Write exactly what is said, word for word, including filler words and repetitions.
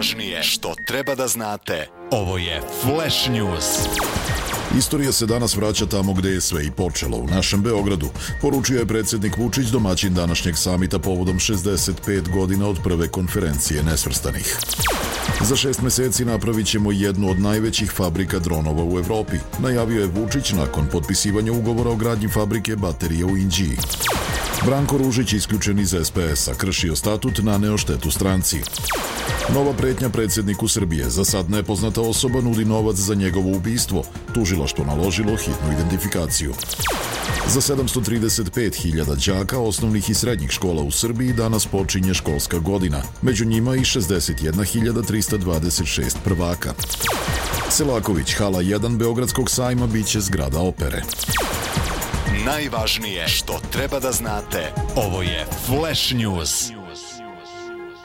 Najvažnije što treba da znate. Ovo je Flash News. Istorija se danas vraća tamo gde je sve i počelo, u našem Beogradu, poručio je predsjednik Vučić, domaćin današnjeg samita povodom šezdeset pet godina od prve konferencije nesvrstanih. Za šest meseci napravit ćemo jednu od najvećih fabrika dronova u Evropi, najavio je Vučić nakon potpisivanja ugovora o gradnji fabrike baterija u Inđiji. Branko Ružić, isključen iz es pe es-a, kršio statut, naneo štetu stranci. Nova pretnja predsjedniku Srbije, za sad nepoznata osoba nudi novac za njegovo ubistvo, tužilaštvo naložilo hitnu identifikaciju. Za sedamsto trideset pet hiljada đaka osnovnih i srednjih škola u Srbiji danas počinje školska godina, među njima i šezdeset jedna hiljada trista dvadeset šest prvaka. Selaković, hala jedan Beogradskog sajma biće zgrada opere. Najvažnije što treba da znate. Ovo je Flash News.